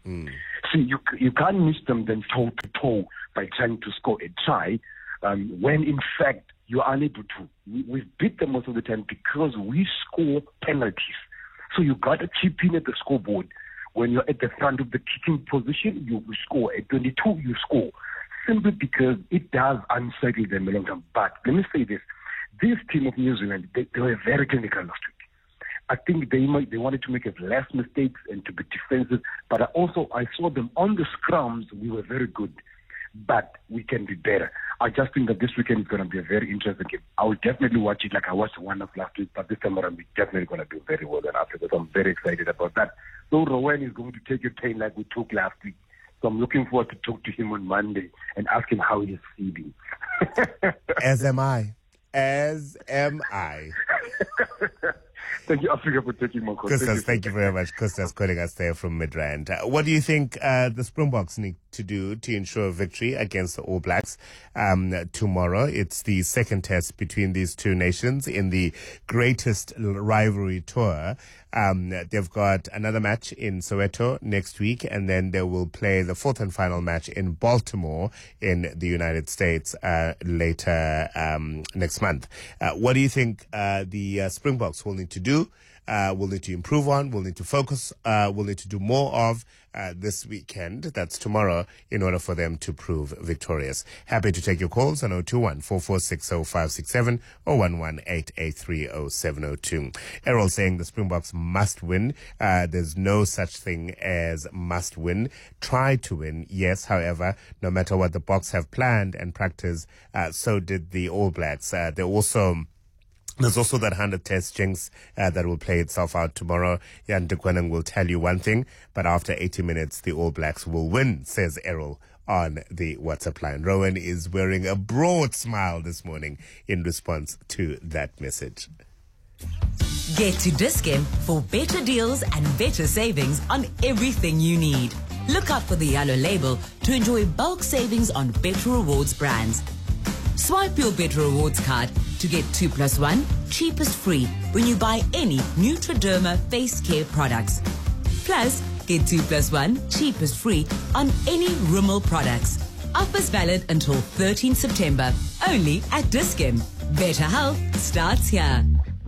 Mm. See, you you can't miss them then toe to toe by trying to score a try, um, when in fact you are unable to. We, we beat them most of the time because we score penalties. So you got to chip in at the scoreboard. When you're at the front of the kicking position, you score. At twenty-two, you score. Simply because it does unsettle them a long time. But let me say this. This team of New Zealand, they, they were very clinical last week. I think they might, they wanted to make less mistakes and to be defensive. But I also, I saw them on the scrums, we were very good. But we can be better. I just think that this weekend is going to be a very interesting game. I will definitely watch it like I watched one of last week, but this time around we're definitely going to do very well in Africa. So I'm very excited about that. So Rowan is going to take your pain like we took last week. So I'm looking forward to talk to him on Monday and ask him how he's feeling. As am I. As am I. Thank you, Africa, for taking my call. Kustas, thank you very much. Kustas calling us there from Midrand. Uh, what do you think uh, the Springboks need to do to ensure victory against the All Blacks um, tomorrow? It's the second test between these two nations in the greatest rivalry tour. Um, they've got another match in Soweto next week, and then they will play the fourth and final match in Baltimore in the United States uh, later um, next month. Uh, what do you think uh, the uh, Springboks will need to do? Uh, we'll need to improve on, we'll need to focus, uh, we'll need to do more of uh, this weekend, that's tomorrow, in order for them to prove victorious. Happy to take your calls on zero two one, four four six zero five six seven or one one eight eight three zero seven zero two. Errol saying the Springboks must win. Uh, there's no such thing as must win. Try to win, yes. However, no matter what the Boks have planned and practiced, uh, so did the All Blacks. Uh, they also... There's also that one hundred test jinx uh, that will play itself out tomorrow. Jan de Kooning will tell you one thing, but after eighty minutes, the All Blacks will win, says Errol on the WhatsApp line. Rowan is wearing a broad smile this morning in response to that message. Get to Dis-Chem for better deals and better savings on everything you need. Look out for the yellow label to enjoy bulk savings on Better Rewards brands. Swipe your Better Rewards card to get two plus one cheapest free when you buy any Nutriderma face care products. Plus, get two plus one cheapest free on any Rimmel products. Offers valid until thirteenth September, only at Dis-Chem. Better health starts here.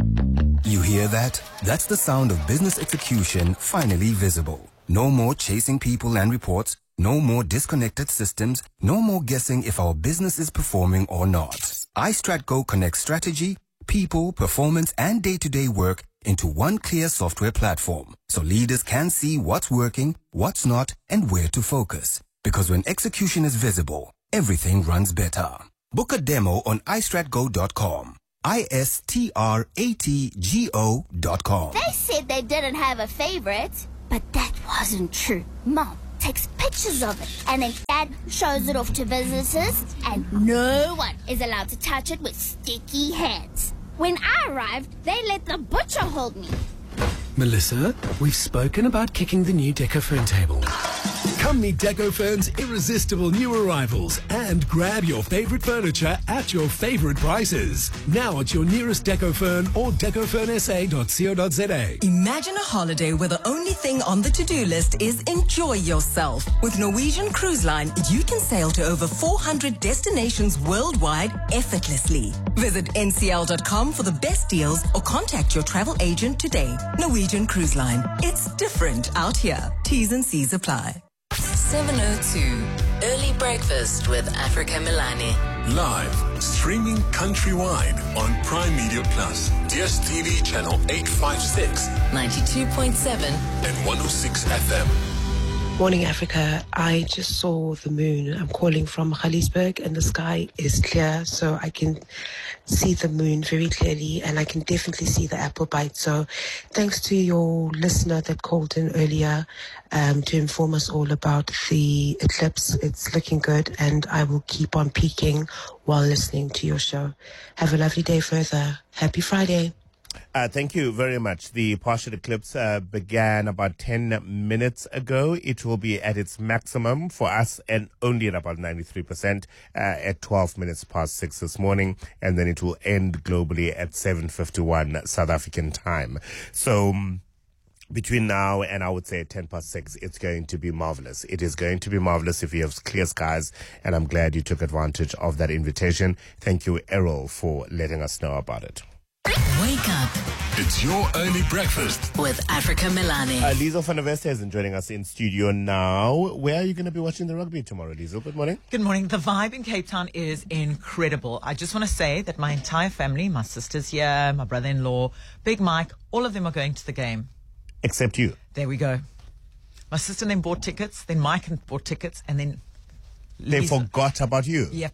You hear that? That's the sound of business execution finally visible. No more chasing people and reports. No more disconnected systems. No more guessing if our business is performing or not. iStratGo connects strategy, people, performance, and day-to-day work into one clear software platform, so leaders can see what's working, what's not, and where to focus. Because when execution is visible, everything runs better. Book a demo on i strat go dot com. I S T R A T G O dot com. They said they didn't have a favorite, but that wasn't true. Mom takes pictures of it, and then Dad shows it off to visitors, and no one is allowed to touch it with sticky hands. When I arrived, they let the butcher hold me. Melissa, we've spoken about kicking the new Decofern table. Come meet Decofern's irresistible new arrivals and grab your favorite furniture at your favorite prices. Now at your nearest Decofern or decofern s a dot co dot z a. Imagine a holiday where the only thing on the to-do list is enjoy yourself. With Norwegian Cruise Line, you can sail to over four hundred destinations worldwide effortlessly. Visit n c l dot com for the best deals or contact your travel agent today. Norwegian Cruise Line. It's different out here. T's and C's apply. seven oh two, Early Breakfast with Africa Milani. Live, streaming countrywide on Prime Media Plus, D S T V channel eight fifty-six, ninety-two point seven, and one oh six F M. Morning, Africa. I just saw the moon. I'm calling from Galiesburg, and the sky is clear, so I can see the moon very clearly, and I can definitely see the apple bite. So thanks to your listener that called in earlier um, to inform us all about the eclipse. It's looking good, and I will keep on peeking while listening to your show. Have a lovely day further. Happy Friday. Uh, thank you very much. The partial eclipse uh, began about ten minutes ago. It will be at its maximum for us and only at about ninety-three percent uh, at twelve minutes past six this morning. And then it will end globally at seven fifty-one South African time. So... Um, between now and I would say ten past six, it's going to be marvelous. It is going to be marvelous if you have clear skies, and I'm glad you took advantage of that invitation. Thank you, Errol, for letting us know about it. Wake up It's your early breakfast. with Africa Milani. Uh, Liesl van der Westhuizen is joining us in studio now. Where are you going to be watching the rugby tomorrow, Liesl? Good morning. Good morning. The vibe in Cape Town is incredible. I just want to say that my entire family, my sister's here, my brother-in-law, Big Mike, all of them are going to the game. Except you. There we go. My sister then bought tickets, then Mike bought tickets, and then They Lisa. forgot about you. Yep.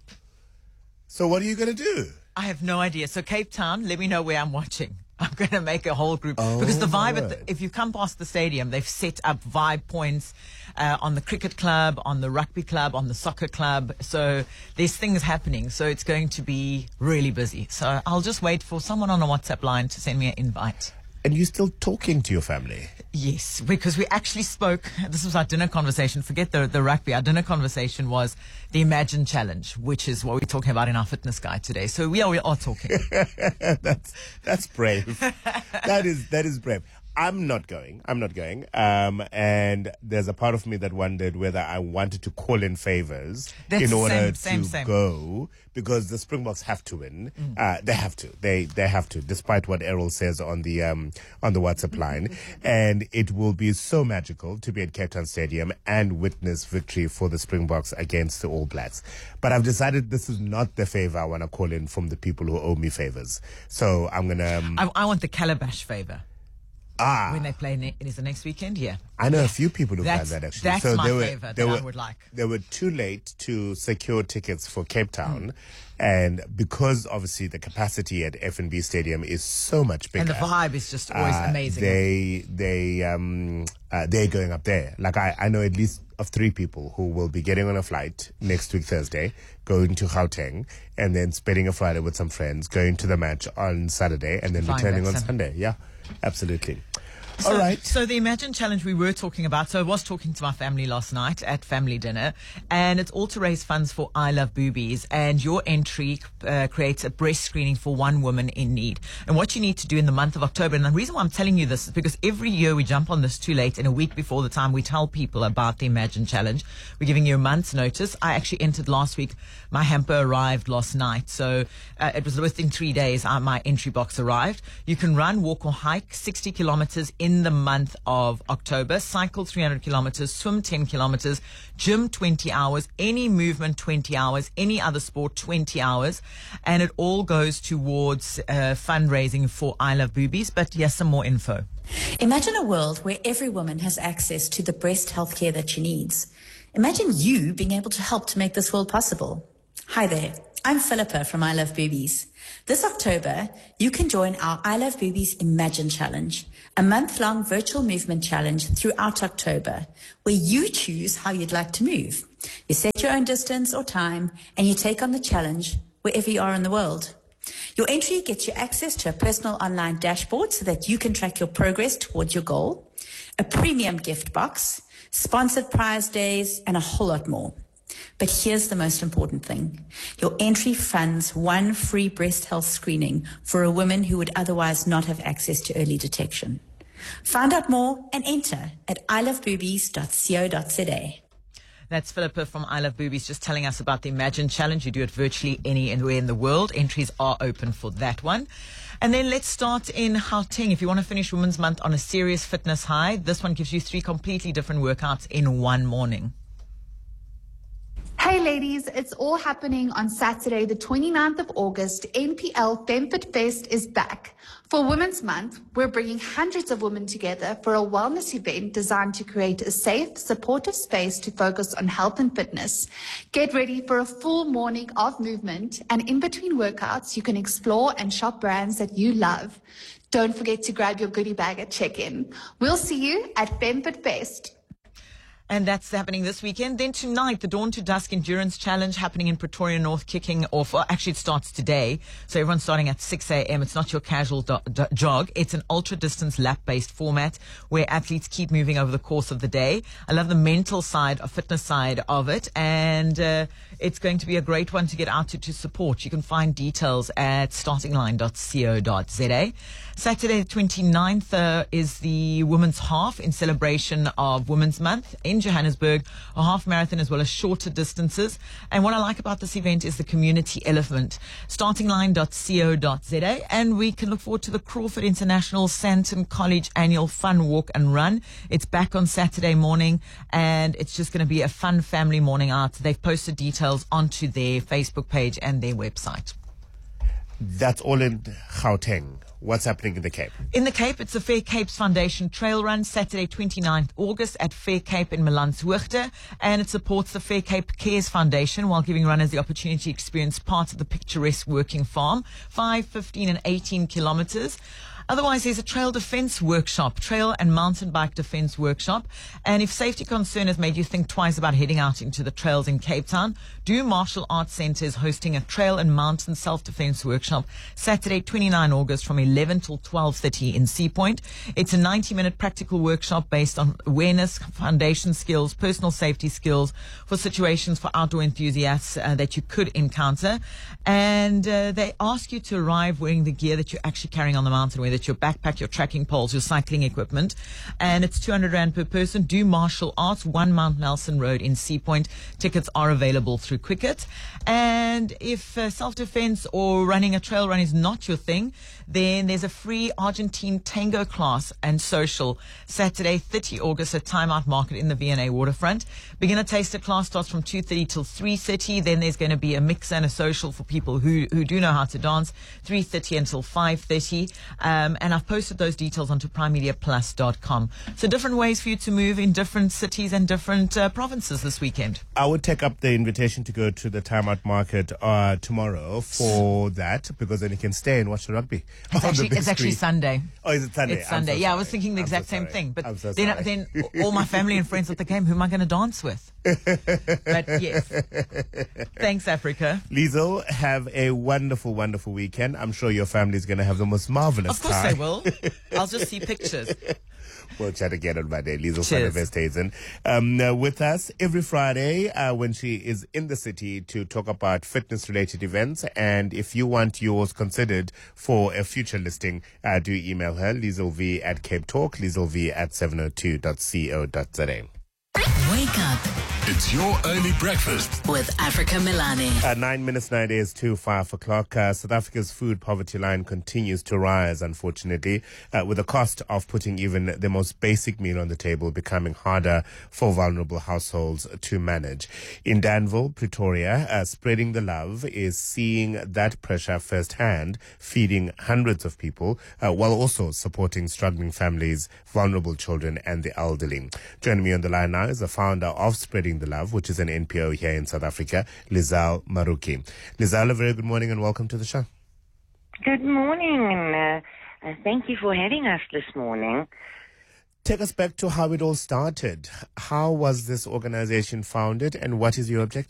So what are you going to do? I have no idea. So Cape Town, let me know where I'm watching. I'm going to make a whole group. Oh, because the vibe, my at the, word. if you come past the stadium, they've set up vibe points uh, on the cricket club, on the rugby club, on the soccer club. So there's things happening. So it's going to be really busy. So I'll just wait for someone on a WhatsApp line to send me an invite. And you're still talking to your family? Yes, because we actually spoke. This was our dinner conversation. Forget the, the rugby. Our dinner conversation was the Imagine Challenge, which is what we're talking about in our fitness guide today. So we are, we are talking. that's that's brave. that is that is brave. I'm not going. I'm not going. Um, and there's a part of me that wondered whether I wanted to call in favors That's in order same, same, to same. go, because the Springboks have to win. Mm. Uh, they have to. They they have to, despite what Errol says on the um on the WhatsApp line. And it will be so magical to be at Cape Town Stadium and witness victory for the Springboks against the All Blacks. But I've decided this is not the favor I want to call in from the people who owe me favors. So I'm gonna. Um, I, I want the Calabash favor. Ah. When they play, ne- is the next weekend? Yeah. I know a few people who've done That's- that actually. that's so my they were, favour they that were, I would like. They were too late to secure tickets for Cape Town. And because obviously the capacity at F N B Stadium is so much bigger. And the vibe is just always uh, amazing. They, they, um, uh, they're going up there. Like I, I know at least of three people who will be getting on a flight next week, Thursday, going to Gauteng, and then spending a Friday with some friends, going to the match on Saturday, and then Flying returning back on Sunday. Sunday. Yeah, absolutely. So, All right. So the Imagine Challenge we were talking about. So I was talking to my family last night at family dinner, and it's all to raise funds for I Love Boobies. And your entry uh, creates a breast screening for one woman in need. And what you need to do in the month of October, and the reason why I'm telling you this is because every year we jump on this too late, and a week before the time we tell people about the Imagine Challenge. We're giving you a month's notice. I actually entered last week. My hamper arrived last night, so uh, it was within three days uh, my entry box arrived. You can run, walk, or hike sixty kilometers in the month of October, cycle three hundred kilometers, swim ten kilometers, gym twenty hours, any movement twenty hours, any other sport twenty hours, and it all goes towards uh, fundraising for I Love Boobies. But here's some more info. Imagine a world where every woman has access to the breast healthcare that she needs. Imagine you being able to help to make this world possible. Hi there, I'm Philippa from I Love Boobies. This October, you can join our I Love Boobies Imagine Challenge, a month-long virtual movement challenge throughout October, where you choose how you'd like to move. You set your own distance or time, and you take on the challenge wherever you are in the world. Your entry gets you access to a personal online dashboard so that you can track your progress towards your goal, a premium gift box, sponsored prize days, and a whole lot more. But here's the most important thing. Your entry funds one free breast health screening for a woman who would otherwise not have access to early detection. Find out more and enter at i love boobies dot co dot za. That's Philippa from I Love Boobies just telling us about the Imagine Challenge. You do it virtually anywhere in the world. Entries are open for that one. And then let's start in Gauteng. If you want to finish Women's Month on a serious fitness high, this one gives you three completely different workouts in one morning. Hey ladies, it's all happening on Saturday, the twenty-ninth of August. N P L FemFit Fest is back. For Women's Month, we're bringing hundreds of women together for a wellness event designed to create a safe, supportive space to focus on health and fitness. Get ready for a full morning of movement, and in between workouts, you can explore and shop brands that you love. Don't forget to grab your goodie bag at check-in. We'll see you at FemFit Fest. And that's happening this weekend. Then tonight, the Dawn to Dusk Endurance Challenge happening in Pretoria North, kicking off. Well, actually, it starts today. So everyone's starting at six a.m. It's not your casual do- do- jog. It's an ultra-distance lap-based format where athletes keep moving over the course of the day. I love the mental side, or fitness side of it. And uh, it's going to be a great one to get out to to support. You can find details at starting line dot co dot za. Saturday the twenty-ninth uh, is the women's half in celebration of Women's Month in Johannesburg, a half marathon as well as shorter distances. And what I like about this event is the community element. starting line dot co dot za, and we can look forward to the Crawford International Santon College annual fun walk and run. It's back on Saturday morning, and it's just going to be a fun family morning out. They've posted details onto their Facebook page and their website. That's all in Gauteng. What's happening in the Cape? In the Cape, it's the Fair Capes Foundation Trail Run, Saturday twenty-ninth August at Fair Cape in Milandshoogte, and it supports the Fair Cape Cares Foundation while giving runners the opportunity to experience parts of the picturesque working farm, five, fifteen and eighteen kilometers. Otherwise, there's a trail defense workshop, trail and mountain bike defense workshop. And if safety concern has made you think twice about heading out into the trails in Cape Town, Do Martial Arts Centre is hosting a trail and mountain self-defense workshop Saturday, twenty-ninth August from eleven till twelve thirty in Sea Point. It's a ninety minute practical workshop based on awareness, foundation skills, personal safety skills for situations for outdoor enthusiasts uh, that you could encounter. And uh, they ask you to arrive wearing the gear that you're actually carrying on the mountain, whether it's your backpack, your trekking poles, your cycling equipment. And it's two hundred rand per person. Do Martial Arts, one Mount Nelson Road in Sea Point. Tickets are available through Quicket. And if uh, self-defense or running a trail run is not your thing, then there's a free Argentine tango class and social Saturday, thirtieth August at Time Out Market in the V and A Waterfront. Beginner taster class starts from two thirty till three thirty. Then there's going to be a mix and a social for people who, who do know how to dance, three thirty until five thirty. Um, and I've posted those details onto prime media plus dot com. So different ways for you to move in different cities and different uh, provinces this weekend. I would take up the invitation to go to the Time Out Market uh, tomorrow for that, because then you can stay and watch the rugby. It's, actually, it's actually Sunday. Oh, is it Sunday? It's Sunday. So yeah, sorry. I was thinking the I'm exact so same thing. But so then, then all my family and friends at the game, who am I going to dance with? But yes. Thanks, Africa. Liesl, have a wonderful, wonderful weekend. I'm sure your family's going to have the most marvelous time. Of course time. they will. I'll just see pictures. We'll chat again on Monday. Liesl van der Westhuizen um, uh, with us every Friday uh, when she is in the city to talk about fitness-related events. And if you want yours considered for a future listing, uh, do email her, lieslv at Cape Talk, lieslv at seven oh two dot co dot za. Wake up. It's your early breakfast with Africa Milani. Uh, nine minutes, nine days to five o'clock. Uh, South Africa's food poverty line continues to rise, unfortunately, uh, with the cost of putting even the most basic meal on the table becoming harder for vulnerable households to manage. In Danville, Pretoria, uh, Spreading the Love is seeing that pressure firsthand, feeding hundreds of people, uh, while also supporting struggling families, vulnerable children, and the elderly. Joining me on the line now is the founder of Spreading the Love, which is an N P O here in South Africa, Lizelle Maruki. Lizelle, a very good morning and welcome to the show. Good morning, and uh, uh, thank you for having us this morning. Take us back to how it all started. How was this organization founded, and what is your objective?